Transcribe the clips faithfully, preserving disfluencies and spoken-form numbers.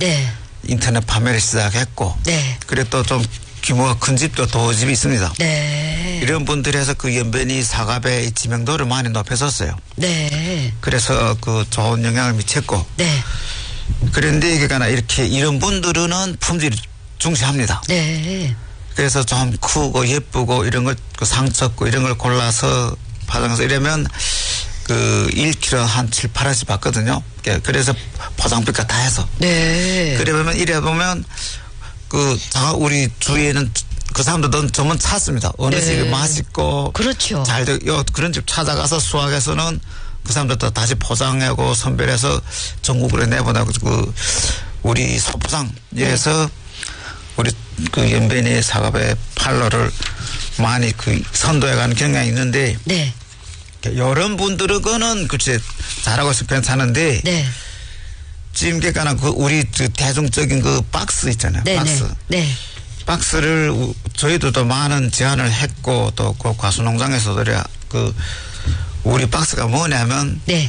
네. 인터넷 판매를 시작했고 네. 그리고 또 좀 규모가 큰 집도 도집이 있습니다. 네. 이런 분들에서 그 연변이 사과배의 지명도를 많이 높여줬어요. 네. 그래서 그 좋은 영향을 미쳤고. 네. 그런데 이게 가나 이렇게 이런 분들은 품질을 중시합니다. 네. 그래서 좀 크고 예쁘고 이런 걸 그 상처고 이런 걸 골라서 파장해서 이러면 그 일 킬로그램 한 칠, 팔 원씩 받거든요. 그래서 포장비가 다 해서. 네. 그래 보면 이래 보면 그 우리 주위에는 그 사람들은 전문 찾습니다. 어느 집이 네. 맛있고 그렇죠. 잘 돼. 그런 집 찾아가서 수확해서는 그 사람들도 다시 포장하고 선별해서 전국으로 내보내고 그 우리 소포상 이래서 네. 우리 그 연변이 사과배 팔로를 많이 그 선도해가는 경향이 있는데 네. 이런 분들은 그는 글쎄 잘하고 있어 괜찮은데 네. 지금 그러니까 그 우리 그 대중적인 그 박스 있잖아요. 네, 박스. 네. 네. 박스를 저희도 또 많은 제안을 했고 또 그 과수농장에서도 그 우리 박스가 뭐냐면 네.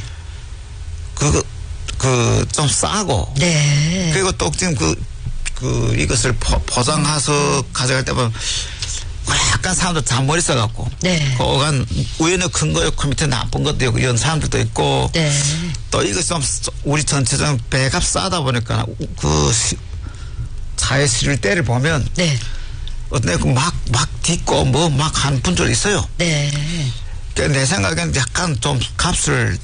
그 그 좀 싸고 네. 그리고 또 지금 그 그 이것을 포, 포장해서 가져갈 때 보면 약간 사람들 잔머리 써갖고 네. 그 어간 위에는 큰 거 있고 밑에 나쁜 것도 있고 이런 사람들도 있고 네. 또 이거 좀 우리 전체적인 배가 싸다 보니까 그 시, 차에 실을 때를 보면 네. 어떤 막 막 딛고 뭐 막 하는 분들 있어요. 네. 그러니까 내 생각에는 약간 좀 값을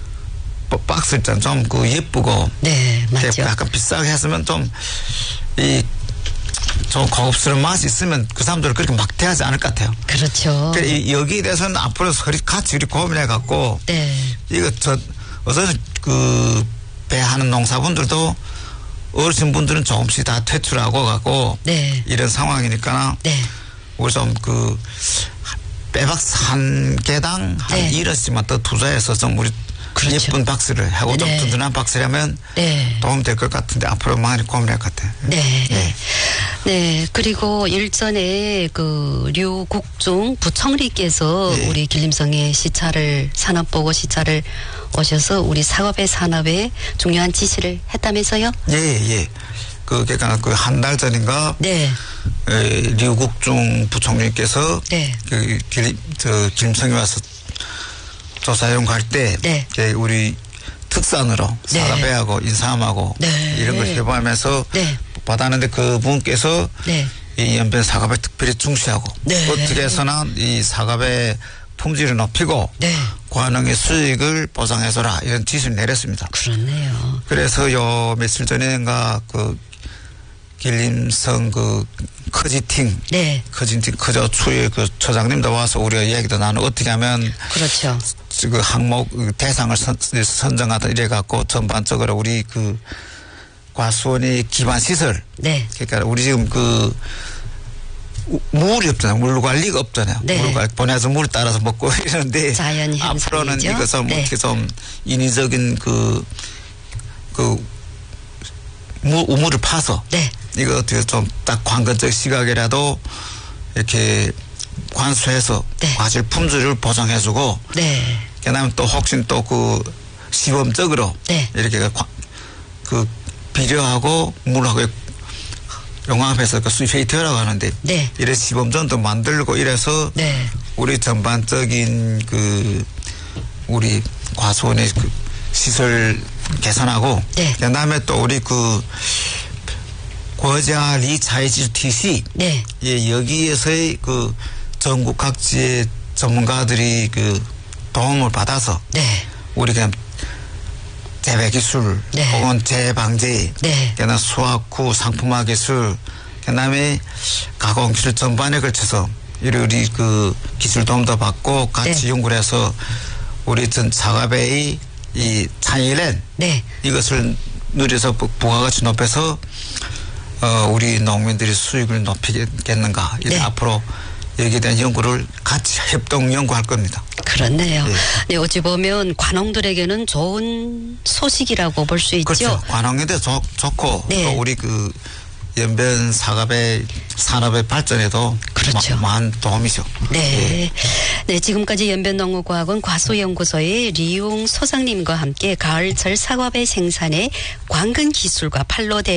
박스 있잖아 좀 그 예쁘고 네 맞죠. 약간 비싸게 했으면 좀 이 좀 고급스러운 맛이 있으면 그 사람들을 그렇게 막 대하지 않을 것 같아요. 그렇죠. 그러니까 여기에 대해서는 앞으로 같이 우리 고민해 갖고 네. 이거 저 어서 그 배하는 농사분들도 어르신 분들은 조금씩 다 퇴출하고 가고 네. 이런 상황이니까 네. 우리 좀 그 빼박스 한 개당 한 네. 일 원씩만 더 투자해서 좀 우리 그렇죠. 예쁜 박스를 하고 네. 좀 든든한 박스를 하면 네. 도움 될 것 같은데 앞으로 많이 고민할 것 같아요. 네. 네. 네. 그리고 일전에 그 류국중 부총리께서 네. 우리 길림성에 시찰을 산업보고 시찰을 오셔서 우리 사과배 산업에 중요한 지시를 했다면서요? 예, 예. 그, 그니까 그 한 달 전인가. 네. 에, 류국중 부총리께서. 네. 그 길, 저, 길림성에 와서 조사용 갈 때. 네. 우리 특산으로 네. 사과배하고 인삼하고. 네. 이런 걸 협업하면서. 네. 받았는데 그 분께서. 네. 이 연변 사과배 특별히 중시하고. 네. 어떻게 해서는 이 사과배 품질을 높이고. 네. 관홍의 수익을 보장해줘라 이런 지시를 내렸습니다. 그렇네요. 그래서 요 며칠 전에인가 그 길림성 그 커지팅, 네, 커지팅 커저 추의 그 처장님도 와서 우리가 이야기도 나누고 어떻게 하면 그렇죠. 그 항목 대상을 선, 선정하다 이래 갖고 전반적으로 우리 그 과수원의 기반 시설, 네, 그러니까 우리 지금 그 물이 없잖아요. 물 관리가 없잖아요. 네. 물 관리 보내서 물 따라서 먹고 이러는데 자연 현상이죠. 앞으로는 이것을 네. 어떻게 좀 인위적인 그, 그 물, 우물을 파서 네. 이거 어떻게 좀 딱 관건적 시각이라도 이렇게 관수해서 네. 과실 품질을 보장해주고 네. 그다음에 또 혹시 또 그 시범적으로 네. 이렇게 그 비료하고 물하고 용합해서 그 수입페이터라고 하는데 네. 이래 시범전도 만들고 이래서 네. 우리 전반적인 그 우리 과수원의 그 시설 개선하고 네. 그다음에 또 우리 그 고자 리차이지 티씨 네. 예, 여기에서의 그 전국 각지의 전문가들이 그 도움을 받아서 네. 우리 그냥 재배 기술 네. 혹은 재방제 네. 그다음에 수확 후 상품화 기술 그다음에 가공 기술 전반에 걸쳐서 우리 그 기술 도움도 받고 같이 네. 연구를 해서 우리 전 사과배의 이 창의랜 네. 이것을 누려서 부가가치 높여서 어 우리 농민들이 수익을 높이겠는가 이제 네. 앞으로 여기에 대한 연구를 같이 협동 연구할 겁니다. 그렇네요. 네. 네, 어찌 보면 관홍들에게는 좋은 소식이라고 볼 수 있죠. 그렇죠. 관홍에도 좋, 좋고 네. 또 우리 그 연변 사과배 산업의 발전에도 그렇죠. 많은 도움이죠. 네. 네. 네, 지금까지 연변농업과학원 과수연구소의 리용 소장님과 함께 가을철 사과배 생산의 관근 기술과 판로 대